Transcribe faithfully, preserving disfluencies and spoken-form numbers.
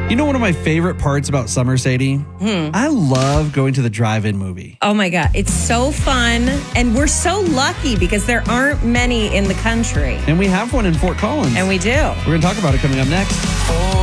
You know one of my favorite parts about summer, Sadie? Hmm. I love going to the drive-in movie. Oh my God. It's so fun. And we're so lucky because there aren't many in the country. And we have one in Fort Collins. And we do. We're going to talk about it coming up next.